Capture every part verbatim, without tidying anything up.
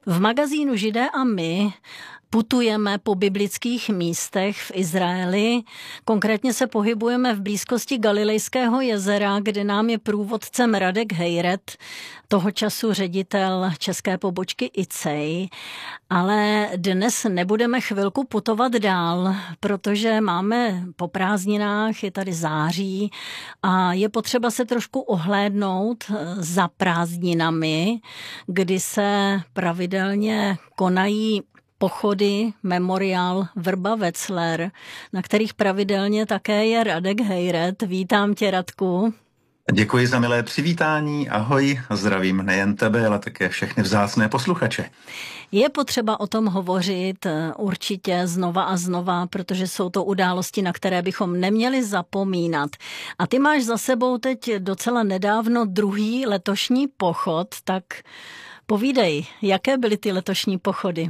V magazínu Židé a my putujeme po biblických místech v Izraeli. Konkrétně se pohybujeme v blízkosti Galilejského jezera, kde nám je průvodcem Radek Hejret, toho času ředitel české pobočky I C E I. Ale dnes nebudeme chvilku putovat dál, protože máme po prázdninách, je tady září a je potřeba se trošku ohlédnout za prázdninami, kdy se pravidelně konají pochody, memoriál Vrba Wetzlar, na kterých pravidelně také je Radek Hejret. Vítám tě, Radku. Děkuji za milé přivítání, ahoj, zdravím nejen tebe, ale také všechny vzácné posluchače. Je potřeba o tom hovořit určitě znova a znova, protože jsou to události, na které bychom neměli zapomínat. A ty máš za sebou teď docela nedávno druhý letošní pochod, tak povídej, jaké byly ty letošní pochody?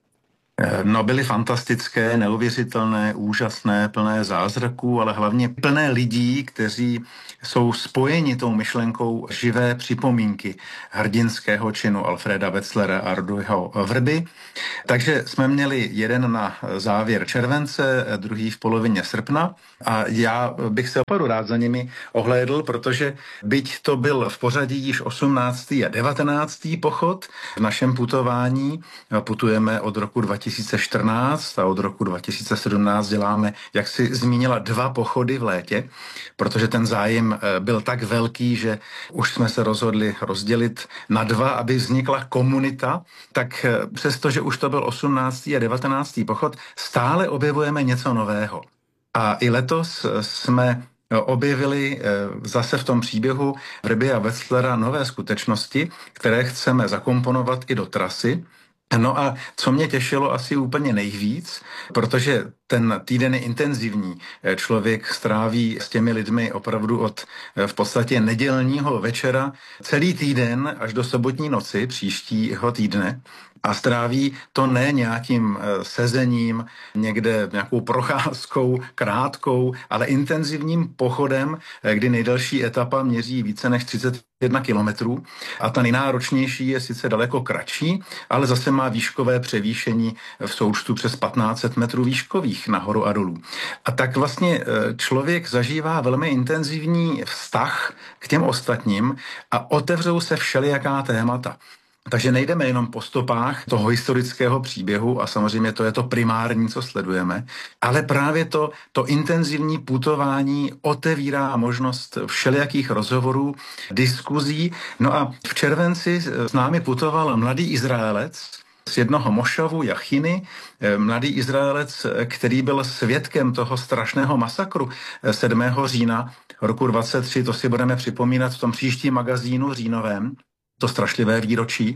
No, byly fantastické, neuvěřitelné, úžasné, plné zázraků, ale hlavně plné lidí, kteří jsou spojeni tou myšlenkou živé připomínky hrdinského činu Alfreda Wetzlara a Arduiho Vrby. Takže jsme měli jeden na závěr července, druhý v polovině srpna a já bych se opravdu rád za nimi ohlédl, protože byť to byl v pořadí již osmnáctý a devatenáctý pochod v našem putování, putujeme od roku dva tisíce čtrnáct a od roku dva tisíce sedmnáct děláme, jak si zmínila, dva pochody v létě, protože ten zájem byl tak velký, že už jsme se rozhodli rozdělit na dva, aby vznikla komunita, tak přestože už to byl osmnáctý a devatenáctý pochod, stále objevujeme něco nového. A i letos jsme objevili zase v tom příběhu Vrby a Wetzlara nové skutečnosti, které chceme zakomponovat i do trasy. No a co mě těšilo asi úplně nejvíc, protože ten týden je intenzivní. Člověk stráví s těmi lidmi opravdu od v podstatě nedělního večera celý týden až do sobotní noci příštího týdne. A stráví to ne nějakým sezením, někde nějakou procházkou krátkou, ale intenzivním pochodem, kdy nejdelší etapa měří více než třicet jedna kilometrů a ta nejnáročnější je sice daleko kratší, ale zase má výškové převýšení v součtu přes patnáct set metrů výškových nahoru a dolů. A tak vlastně člověk zažívá velmi intenzivní vztah k těm ostatním a otevřou se všelijaká témata. Takže nejdeme jenom po stopách toho historického příběhu a samozřejmě to je to primární, co sledujeme, ale právě to, to intenzivní putování otevírá možnost všelijakých rozhovorů, diskuzí. No a v červenci s námi putoval mladý Izraelec z jednoho mošavu Jachiny, mladý Izraelec, který byl svědkem toho strašného masakru sedmého října roku dvacet tři, to si budeme připomínat v tom příštím magazínu říjnovém, to strašlivé výročí.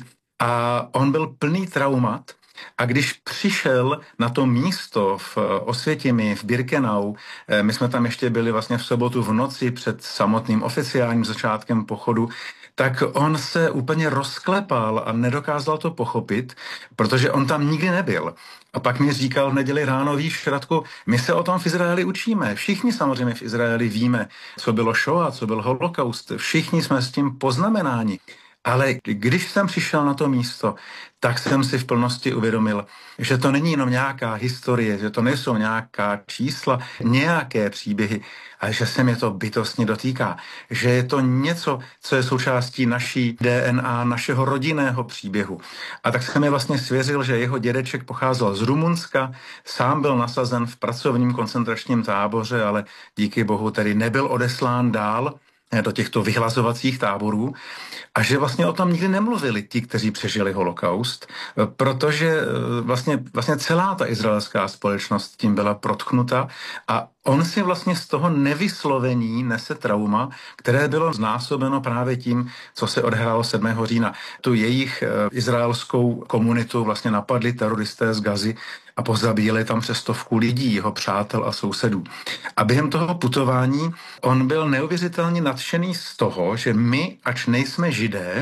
A on byl plný traumat a když přišel na to místo v Osvětimi, v Birkenau, my jsme tam ještě byli vlastně v sobotu v noci před samotným oficiálním začátkem pochodu, tak on se úplně rozklepal a nedokázal to pochopit, protože on tam nikdy nebyl. A pak mi říkal v neděli ráno, víš, Radku, my se o tom v Izraeli učíme. Všichni samozřejmě v Izraeli víme, co bylo Shoah, co byl holokaust. Všichni jsme s tím poznamenáni. Ale když jsem přišel na to místo, tak jsem si v plnosti uvědomil, že to není jenom nějaká historie, že to nejsou nějaká čísla, nějaké příběhy, ale že se mě to bytostně dotýká. Že je to něco, co je součástí naší D N A, našeho rodinného příběhu. A tak jsem mi vlastně svěřil, že jeho dědeček pocházel z Rumunska, sám byl nasazen v pracovním koncentračním táboře, ale díky bohu tedy nebyl odeslán dál do těchto vyhlazovacích táborů a že vlastně o tom nikdy nemluvili ti, kteří přežili holokaust, protože vlastně, vlastně celá ta izraelská společnost tím byla protknuta a on si vlastně z toho nevyslovení nese trauma, které bylo znásobeno právě tím, co se odehrálo sedmého října. Tu jejich izraelskou komunitu vlastně napadli teroristé z Gazy a pozabíjeli tam přes stovku lidí, jeho přátel a sousedů. A během toho putování on byl neuvěřitelně nadšený z toho, že my, ač nejsme Židé,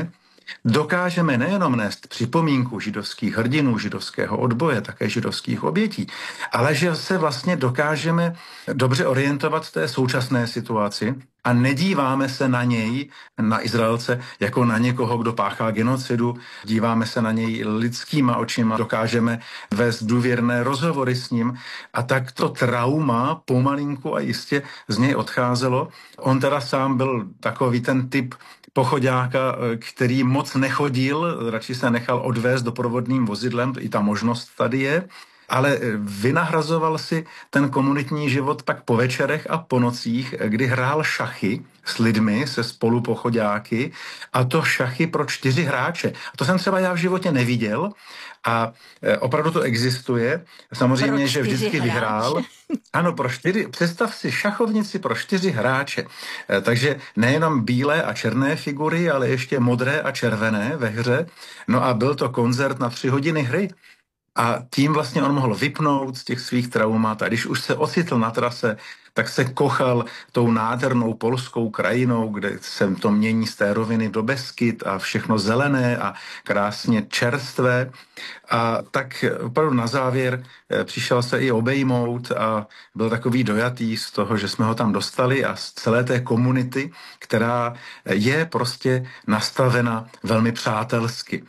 dokážeme nejenom nést připomínku židovských hrdinů, židovského odboje, také židovských obětí, ale že se vlastně dokážeme dobře orientovat v té současné situaci a nedíváme se na něj, na Izraelce, jako na někoho, kdo páchá genocidu, díváme se na něj lidskýma očima, dokážeme vést důvěrné rozhovory s ním a tak to trauma pomalinku a jistě z něj odcházelo. On teda sám byl takový ten typ pochoďáka, který moc nechodil, radši se nechal odvést doprovodným vozidlem, i ta možnost tady je, ale vynahrazoval si ten komunitní život pak po večerech a po nocích, kdy hrál šachy s lidmi, se spolupochoďáky, a to šachy pro čtyři hráče. A to jsem třeba já v životě neviděl a opravdu to existuje. Samozřejmě, že vždycky hráče. Vyhrál. Ano, pro čtyři, představ si šachovnici pro čtyři hráče. Takže nejenom bílé a černé figury, ale ještě modré a červené ve hře. No a byl to koncert na tři hodiny hry. A tím vlastně on mohl vypnout z těch svých traumat a když už se ocitl na trase, tak se kochal tou nádhernou polskou krajinou, kde se to mění z té roviny do Beskyd a všechno zelené a krásně čerstvé. A tak opravdu na závěr přišel se i obejmout a byl takový dojatý z toho, že jsme ho tam dostali a z celé té komunity, která je prostě nastavena velmi přátelsky.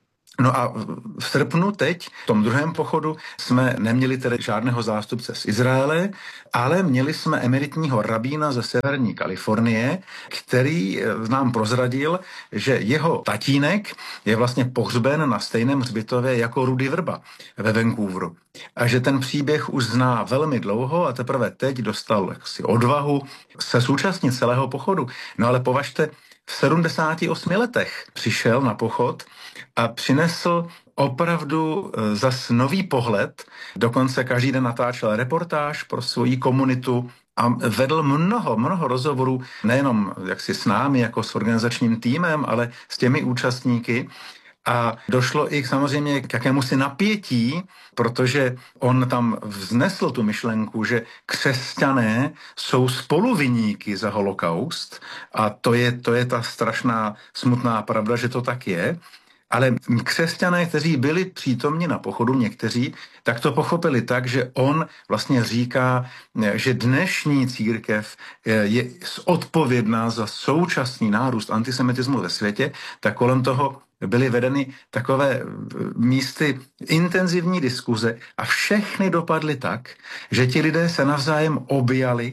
No a v srpnu teď, v tom druhém pochodu, jsme neměli tedy žádného zástupce z Izraele, ale měli jsme emeritního rabína ze severní Kalifornie, který nám prozradil, že jeho tatínek je vlastně pohřben na stejném hřbitově jako Rudy Vrba ve Vancouveru. A že ten příběh už zná velmi dlouho a teprve teď dostal jaksi odvahu se zúčastnit celého pochodu. No ale považte, v sedmdesáti osmi letech přišel na pochod a přinesl opravdu zas nový pohled. Dokonce každý den natáčel reportáž pro svoji komunitu a vedl mnoho, mnoho rozhovorů, nejenom jaksi s námi, jako s organizačním týmem, ale s těmi účastníky. A došlo i samozřejmě k jakémusi napětí, protože on tam vznesl tu myšlenku, že křesťané jsou spoluviníky za holokaust a to je, to je ta strašná smutná pravda, že to tak je. Ale křesťané, kteří byli přítomni na pochodu, někteří, tak to pochopili tak, že on vlastně říká, že dnešní církev je odpovědná za současný nárůst antisemitismu ve světě, tak kolem toho byly vedeny takové místy intenzivní diskuze a všechny dopadly tak, že ti lidé se navzájem objali,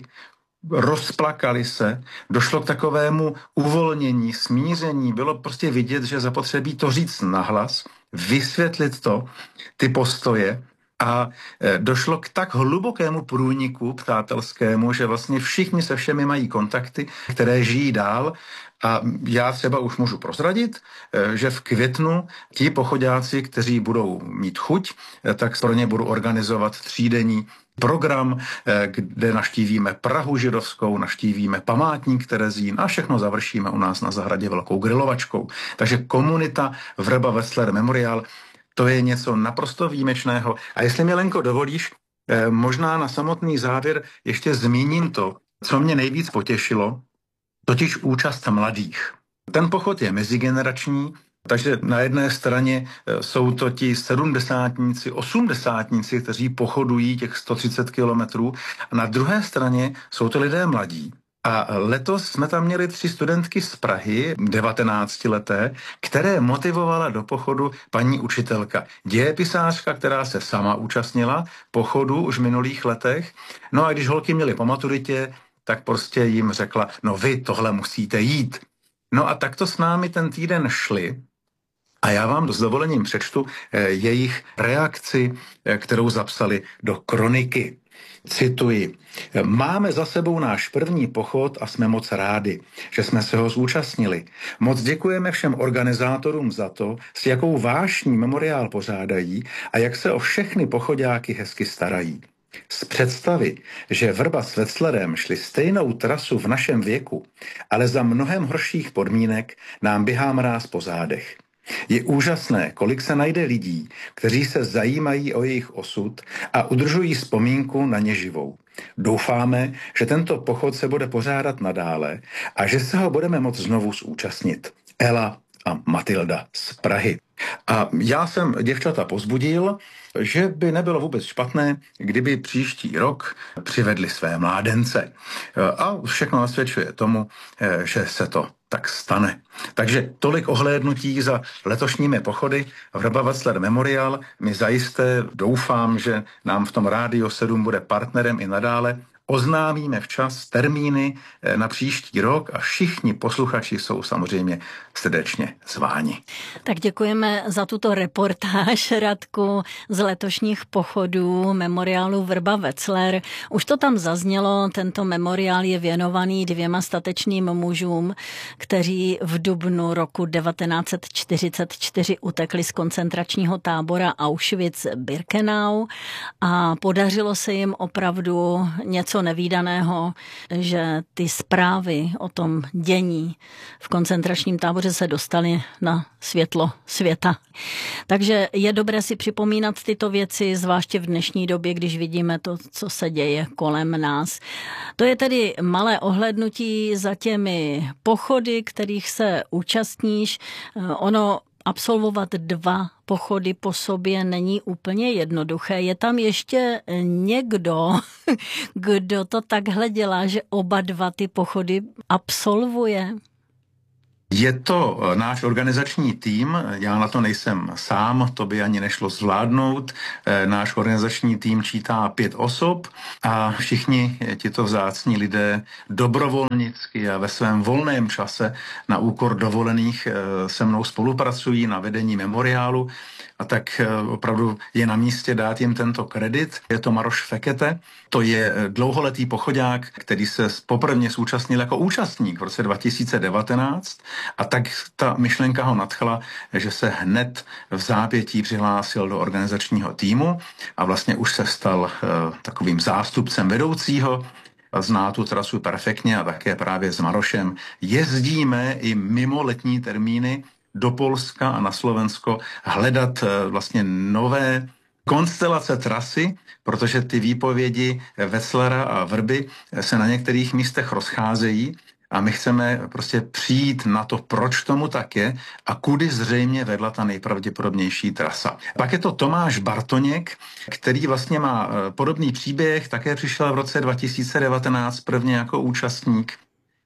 rozplakali se, došlo k takovému uvolnění, smíření, bylo prostě vidět, že zapotřebí to říct nahlas, vysvětlit to, ty postoje a došlo k tak hlubokému průniku přátelskému, že vlastně všichni se všemi mají kontakty, které žijí dál. A já třeba už můžu prozradit, že v květnu ti pochoďáci, kteří budou mít chuť, tak pro ně budu organizovat třídenní program, kde naštívíme Prahu židovskou, naštívíme památník Terezín a všechno završíme u nás na zahradě velkou grilovačkou. Takže komunita Vrba Wetzler Memorial, to je něco naprosto výjimečného. A jestli mi, Lenko, dovolíš, možná na samotný závěr ještě zmíním to, co mě nejvíc potěšilo, totiž účast mladých. Ten pochod je mezigenerační, takže na jedné straně jsou to ti sedmdesátníci, osmdesátníci, kteří pochodují těch sto třicet kilometrů, a na druhé straně jsou to lidé mladí. A letos jsme tam měli tři studentky z Prahy, devatenáctileté, které motivovala do pochodu paní učitelka. Dějepisářka, která se sama účastnila pochodu už v minulých letech. No a když holky měly po maturitě, tak prostě jim řekla, no vy tohle musíte jít. No a takto s námi ten týden šli a já vám s dovolením přečtu jejich reakci, kterou zapsali do kroniky. Cituji, máme za sebou náš první pochod a jsme moc rádi, že jsme se ho zúčastnili. Moc děkujeme všem organizátorům za to, s jakou vášní memoriál pořádají a jak se o všechny pochoďáky hezky starají. Z představy, že Vrba s Wetzlerem šli stejnou trasu v našem věku, ale za mnohem horších podmínek, nám běhá mráz po zádech. Je úžasné, kolik se najde lidí, kteří se zajímají o jejich osud a udržují vzpomínku na ně živou. Doufáme, že tento pochod se bude pořádat nadále a že se ho budeme moct znovu zúčastnit. Ela a Matilda z Prahy. A já jsem děvčata povzbudil, že by nebylo vůbec špatné, kdyby příští rok přivedli své mládence. A všechno nasvědčuje tomu, že se to tak stane. Takže tolik ohlédnutí za letošními pochody Vrba Wetzlar Memorial. My zajisté doufám, že nám v tom Rádio sedm bude partnerem i nadále. Oznámíme včas termíny na příští rok a všichni posluchači jsou samozřejmě srdečně zváni. Tak děkujeme za tuto reportáž, Radku, z letošních pochodů memoriálu Vrba Wetzlar. Už to tam zaznělo, tento memoriál je věnovaný dvěma statečným mužům, kteří v dubnu roku devatenáct set čtyřicet čtyři utekli z koncentračního tábora Auschwitz-Birkenau a podařilo se jim opravdu něco nevídaného, že ty zprávy o tom dění v koncentračním táboře se dostaly na světlo světa. Takže je dobré si připomínat tyto věci, zvláště v dnešní době, když vidíme to, co se děje kolem nás. To je tedy malé ohlédnutí za těmi pochody, kterých se účastníš. Ono absolvovat dva pochody po sobě není úplně jednoduché. Je tam ještě někdo, kdo to takhle dělá, že oba dva ty pochody absolvuje? Je to náš organizační tým, já na to nejsem sám, to by ani nešlo zvládnout. Náš organizační tým čítá pět osob a všichni tito vzácní lidé dobrovolnicky a ve svém volném čase na úkor dovolených se mnou spolupracují na vedení memoriálu. A tak opravdu je na místě dát jim tento kredit. Je to Maroš Fekete, to je dlouholetý pochodák, který se poprvně zúčastnil jako účastník v roce dva tisíce devatenáct a tak ta myšlenka ho nadchla, že se hned v zápětí přihlásil do organizačního týmu a vlastně už se stal uh, takovým zástupcem vedoucího. Zná tu trasu perfektně a také právě s Marošem jezdíme i mimo letní termíny do Polska a na Slovensko hledat vlastně nové konstelace trasy, protože ty výpovědi Wetzlara a Vrby se na některých místech rozcházejí a my chceme prostě přijít na to, proč tomu tak je a kudy zřejmě vedla ta nejpravděpodobnější trasa. Pak je to Tomáš Bartoněk, který vlastně má podobný příběh, také přišel v roce dva tisíce devatenáct prvně jako účastník.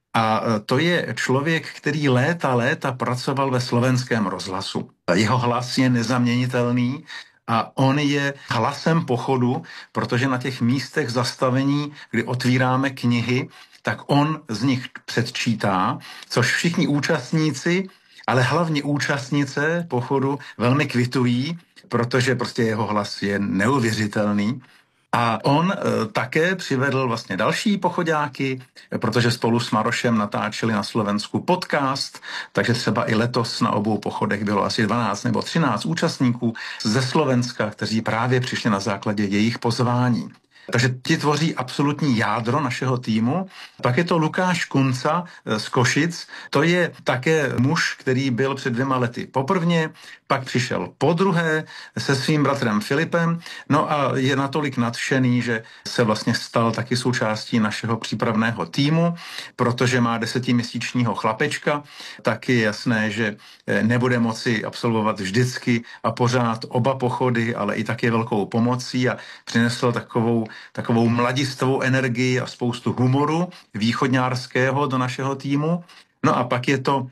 A to je člověk, který léta, léta pracoval ve slovenském rozhlasu. Jeho hlas je nezaměnitelný a on je hlasem pochodu, protože na těch místech zastavení, kdy otvíráme knihy, tak on z nich předčítá, což všichni účastníci, ale hlavně účastnice pochodu velmi kvitují, protože prostě jeho hlas je neuvěřitelný. A on e, také přivedl vlastně další pochoďáky, protože spolu s Marošem natáčeli na Slovensku podcast, takže třeba i letos na obou pochodech bylo asi dvanáct nebo třináct účastníků ze Slovenska, kteří právě přišli na základě jejich pozvání. Takže ti tvoří absolutní jádro našeho týmu. Pak je to Lukáš Kunca z Košic. To je také muž, který byl před dvěma lety poprvně, pak přišel podruhé se svým bratrem Filipem. No a je natolik nadšený, že se vlastně stal taky součástí našeho přípravného týmu, protože má desetiměsíčního chlapečka. Tak je jasné, že nebude moci absolvovat vždycky a pořád oba pochody, ale i také velkou pomocí a přinesl takovou takovou mladistvou energii a spoustu humoru východňárského do našeho týmu. No a pak je to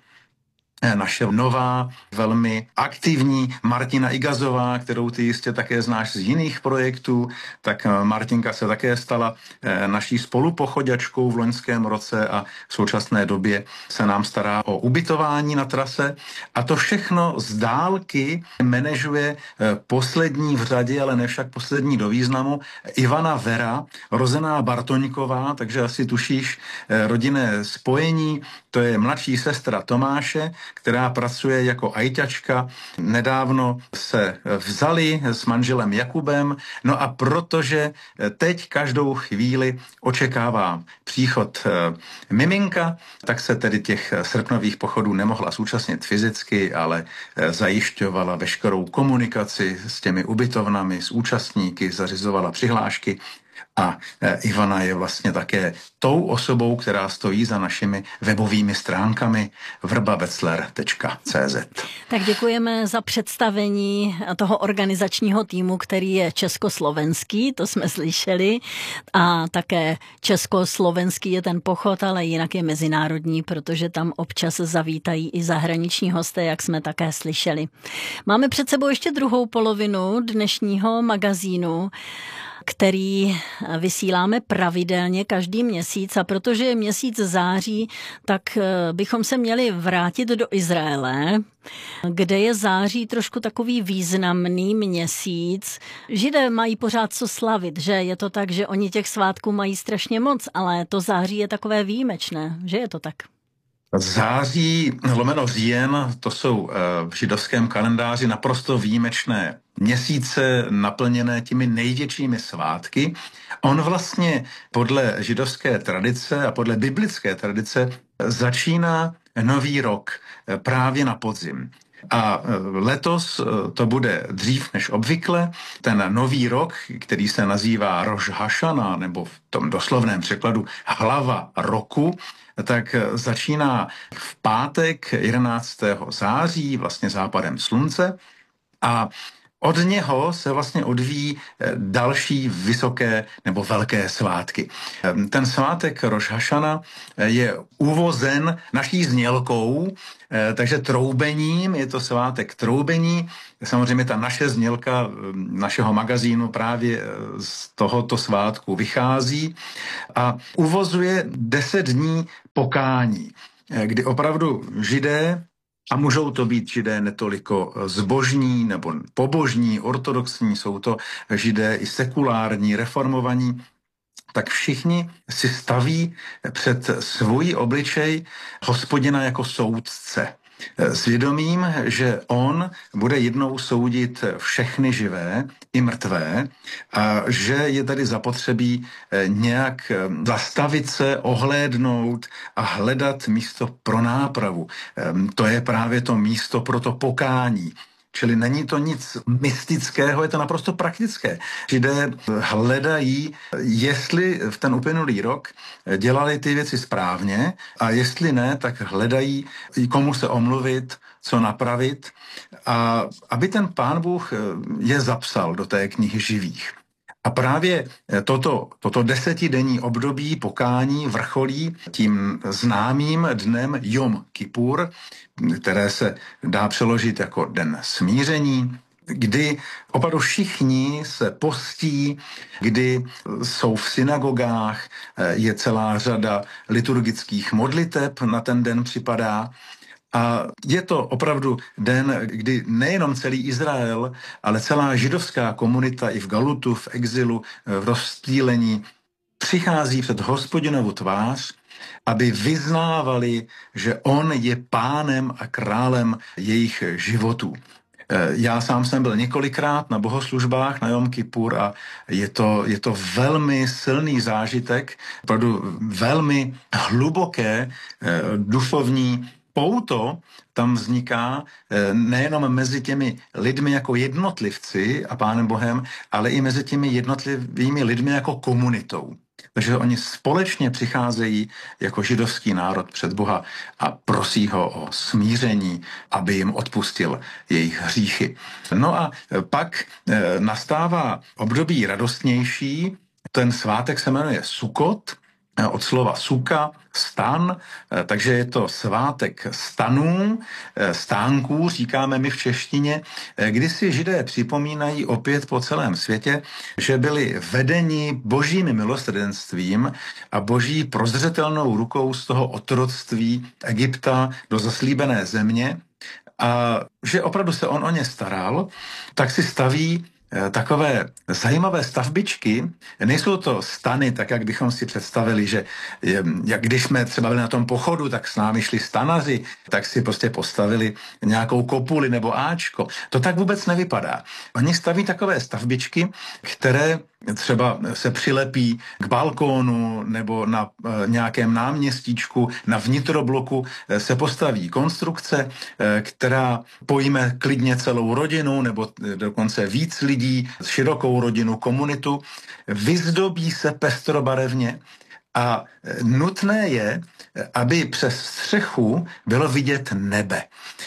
naše nová, velmi aktivní Martina Igazová, kterou ty jistě také znáš z jiných projektů, tak Martinka se také stala naší spolupochoďačkou v loňském roce a v současné době se nám stará o ubytování na trase a to všechno z dálky manažuje poslední v řadě, ale ne však poslední do významu, Ivana Vera, rozená Bartoňková, takže asi tušíš rodinné spojení, to je mladší sestra Tomáše, která pracuje jako ajťačka. Nedávno se vzali s manželem Jakubem, no a protože teď každou chvíli očekává příchod miminka, tak se tedy těch srpnových pochodů nemohla zúčastnit fyzicky, ale zajišťovala veškerou komunikaci s těmi ubytovnami, s účastníky, zařizovala přihlášky. A Ivana je vlastně také tou osobou, která stojí za našimi webovými stránkami vrba wetzler tečka cé zet. Tak děkujeme za představení toho organizačního týmu, který je československý, to jsme slyšeli, a také československý je ten pochod, ale jinak je mezinárodní, protože tam občas zavítají i zahraniční hosté, jak jsme také slyšeli. Máme před sebou ještě druhou polovinu dnešního magazínu, který vysíláme pravidelně každý měsíc, a protože je měsíc září, tak bychom se měli vrátit do Izraele, kde je září trošku takový významný měsíc. Židé mají pořád co slavit, že je to tak, že oni těch svátků mají strašně moc, ale to září je takové výjimečné, že je to tak? Září lomeno říjen, to jsou v židovském kalendáři naprosto výjimečné měsíce naplněné těmi největšími svátky. On vlastně podle židovské tradice a podle biblické tradice začíná nový rok právě na podzim. A letos to bude dřív než obvykle. Ten nový rok, který se nazývá Roš Hašana, nebo v tom doslovném překladu hlava roku, tak začíná v pátek jedenáctého září, vlastně západem slunce, a od něho se vlastně odvíjí další vysoké nebo velké svátky. Ten svátek Roš Hašana je uvozen naší znělkou, takže troubením, je to svátek troubení. Samozřejmě ta naše znělka našeho magazínu právě z tohoto svátku vychází a uvozuje deset dní pokání, kdy opravdu Židé, a můžou to být Židé netoliko zbožní nebo pobožní, ortodoxní, jsou to Židé i sekulární, reformovaní, tak všichni si staví před svůj obličej Hospodina jako soudce. Svědomím, že on bude jednou soudit všechny živé i mrtvé a že je tady zapotřebí nějak zastavit se, ohlédnout a hledat místo pro nápravu. To je právě to místo pro to pokání. Čili není to nic mystického, je to naprosto praktické. Židé hledají, jestli v ten uplynulý rok dělali ty věci správně a jestli ne, tak hledají, komu se omluvit, co napravit, a aby ten Pán Bůh je zapsal do té knihy živých. A právě toto, toto desetidenní období pokání vrcholí tím známým dnem Jom Kipur, které se dá přeložit jako den smíření, kdy opravdu všichni se postí, kdy jsou v synagogách, je celá řada liturgických modliteb na ten den připadá. A je to opravdu den, kdy nejenom celý Izrael, ale celá židovská komunita i v Galutu, v exilu, v rozptýlení přichází před Hospodinovu tvář, aby vyznávali, že on je pánem a králem jejich životů. Já sám jsem byl několikrát na bohoslužbách na Jom Kipur a je to, je to velmi silný zážitek, opravdu velmi hluboké duchovní pouto tam vzniká nejenom mezi těmi lidmi jako jednotlivci a Pánem Bohem, ale i mezi těmi jednotlivými lidmi jako komunitou. Takže oni společně přicházejí jako židovský národ před Boha a prosí ho o smíření, aby jim odpustil jejich hříchy. No a pak nastává období radostnější. Ten svátek se jmenuje Sukot, od slova suka, stan, takže je to svátek stanů, stánků, říkáme my v češtině, kdy si Židé připomínají opět po celém světě, že byli vedeni božím milosrdenstvím a boží prozřetelnou rukou z toho otroctví Egypta do zaslíbené země a že opravdu se on o ně staral, tak si staví takové zajímavé stavbičky. Nejsou to stany, tak jak bychom si představili, že jak když jsme třeba byli na tom pochodu, tak s námi šli stanaři, tak si prostě postavili nějakou kopuli nebo áčko. To tak vůbec nevypadá. Oni staví takové stavbičky, které třeba se přilepí k balkónu nebo na nějakém náměstíčku, na vnitrobloku se postaví konstrukce, která pojme klidně celou rodinu nebo dokonce víc lidí. lidí, širokou rodinu, komunitu, vyzdobí se pestrobarevně a nutné je, aby přes střechu bylo vidět nebe.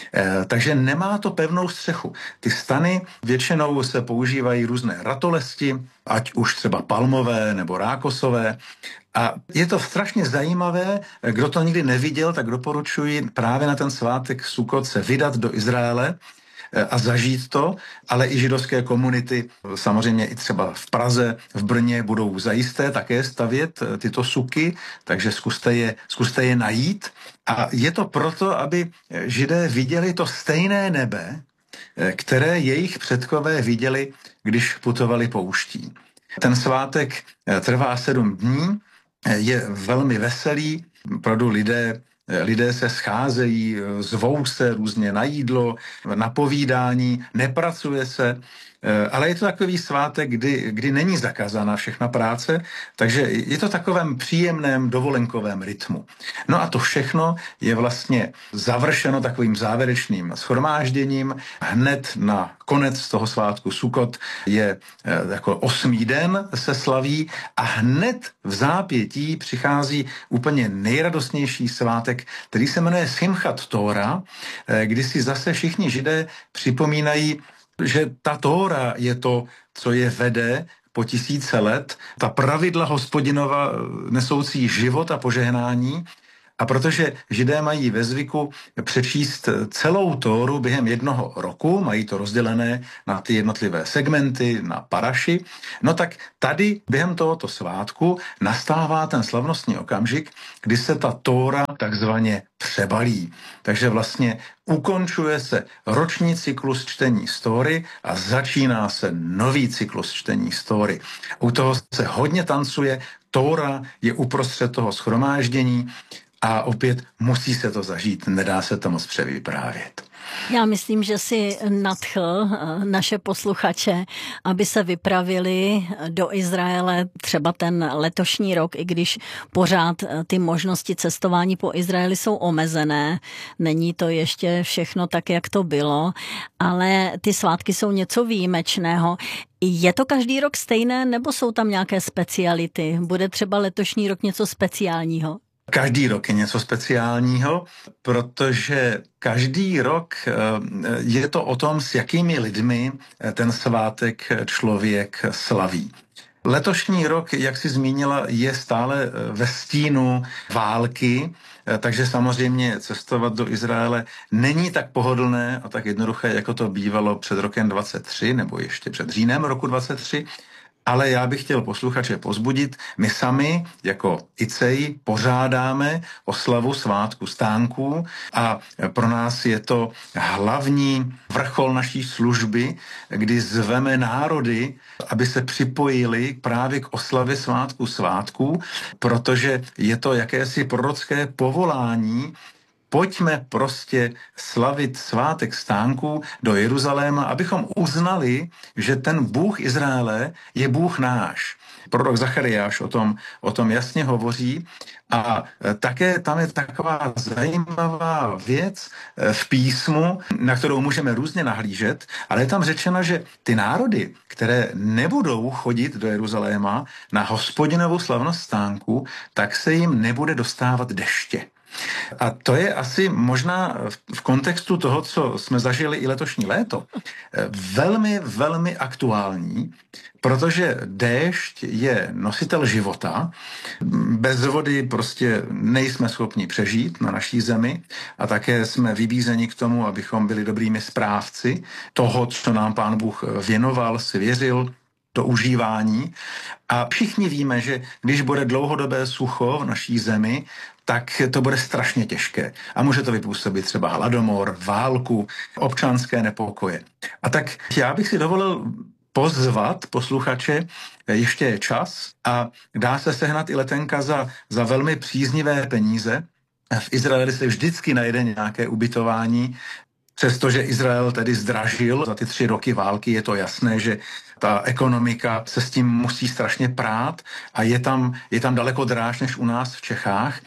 Takže nemá to pevnou střechu. Ty stany většinou se používají různé ratolesti, ať už třeba palmové nebo rákosové. A je to strašně zajímavé, kdo to nikdy neviděl, tak doporučuji právě na ten svátek Sukot se vydat do Izraele a zažít to, ale i židovské komunity, samozřejmě i třeba v Praze, v Brně budou zajisté také stavět tyto suky, takže zkuste je, zkuste je najít. A je to proto, aby Židé viděli to stejné nebe, které jejich předkové viděli, když putovali pouští. Ten svátek trvá sedm dní, je velmi veselý, opravdu lidé Lidé se scházejí, zvou se různě na jídlo, na povídání, nepracuje se, ale je to takový svátek, kdy, kdy není zakázána všechna práce, takže je to takovém příjemném dovolenkovém rytmu. No a to všechno je vlastně završeno takovým závěrečným shromážděním. Hned na konec toho svátku Sukot je jako osmý den se slaví a hned v zápětí přichází úplně nejradostnější svátek, který se jmenuje Simchat Tóra, kdy si zase všichni Židé připomínají, že ta Tóra je to, co je vede po tisíce let, ta pravidla Hospodinova nesoucí život a požehnání. A protože Židé mají ve zvyku přečíst celou Tóru během jednoho roku, mají to rozdělené na ty jednotlivé segmenty, na paraši, no tak tady během tohoto svátku nastává ten slavnostní okamžik, kdy se ta Tóra takzvaně přebalí. Takže vlastně ukončuje se roční cyklus čtení z Tóry a začíná se nový cyklus čtení z Tóry. U toho se hodně tancuje, Tóra je uprostřed toho shromáždění, a opět musí se to zažít, nedá se to moc převyprávět. Já myslím, že si nadchl naše posluchače, aby se vypravili do Izraele třeba ten letošní rok, i když pořád ty možnosti cestování po Izraeli jsou omezené. Není to ještě všechno tak, jak to bylo, ale ty svátky jsou něco výjimečného. Je to každý rok stejné, nebo jsou tam nějaké speciality? Bude třeba letošní rok něco speciálního? Každý rok je něco speciálního, protože každý rok je to o tom, s jakými lidmi ten svátek člověk slaví. Letošní rok, jak jsi zmínila, je stále ve stínu války, takže samozřejmě cestovat do Izraele není tak pohodlné a tak jednoduché, jako to bývalo před rokem dvacet tři nebo ještě před říjnem roku dvacet tři. Ale já bych chtěl posluchače pozbudit. My sami jako I C E I pořádáme oslavu svátku stánků a pro nás je to hlavní vrchol naší služby, kdy zveme národy, aby se připojili právě k oslavě svátku svátků, protože je to jakési prorocké povolání. Pojďme prostě slavit svátek stánků do Jeruzaléma, abychom uznali, že ten Bůh Izraele je Bůh náš. Prorok Zachariáš o tom, o tom jasně hovoří a také tam je taková zajímavá věc v písmu, na kterou můžeme různě nahlížet, ale je tam řečeno, že ty národy, které nebudou chodit do Jeruzaléma na Hospodinovu slavnost stánků, tak se jim nebude dostávat deště. A to je asi možná v kontextu toho, co jsme zažili i letošní léto, velmi, velmi aktuální, protože déšť je nositel života. Bez vody prostě nejsme schopni přežít na naší zemi a také jsme vybízeni k tomu, abychom byli dobrými správci toho, co nám Pán Bůh věnoval, svěřil do užívání. A všichni víme, že když bude dlouhodobé sucho v naší zemi, tak to bude strašně těžké. A může to vypůsobit třeba hladomor, válku, občanské nepokoje. A tak já bych si dovolil pozvat posluchače, ještě je čas a dá se sehnat i letenka za, za velmi příznivé peníze. V Izraeli se vždycky najde nějaké ubytování, přestože Izrael tedy zdražil za ty tři roky války, je to jasné, že ta ekonomika se s tím musí strašně prát a je tam, je tam daleko dráž než u nás v Čechách.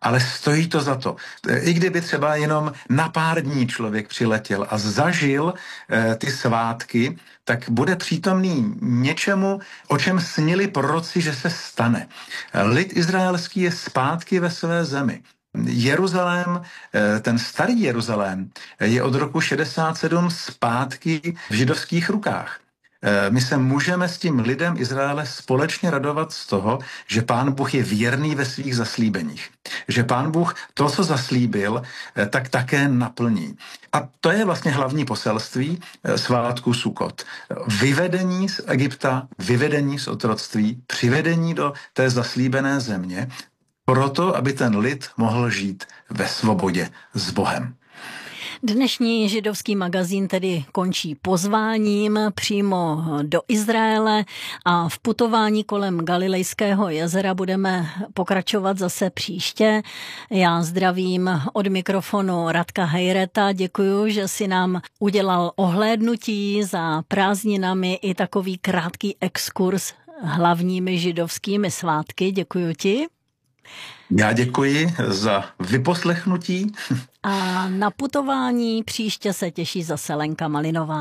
ale stojí to za to. I kdyby třeba jenom na pár dní člověk přiletěl a zažil eh, ty svátky, tak bude přítomný něčemu, o čem snili proroci, že se stane. Lid izraelský je zpátky ve své zemi. Jeruzalém, ten starý Jeruzalém, je od roku šedesát sedm zpátky v židovských rukách. My se můžeme s tím lidem Izraele společně radovat z toho, že Pán Bůh je věrný ve svých zaslíbeních. Že Pán Bůh to, co zaslíbil, tak také naplní. A to je vlastně hlavní poselství svátku Sukot. Vyvedení z Egypta, vyvedení z otroctví, přivedení do té zaslíbené země, proto, aby ten lid mohl žít ve svobodě s Bohem. Dnešní židovský magazín tedy končí pozváním přímo do Izraele a v putování kolem Galilejského jezera budeme pokračovat zase příště. Já zdravím od mikrofonu Radka Hejreta, děkuju, že si nám udělal ohlédnutí za prázdninami i takový krátký exkurs hlavními židovskými svátky. Děkuju ti. Já děkuji za vyposlechnutí. A na putování příště se těší zase Lenka Malinová.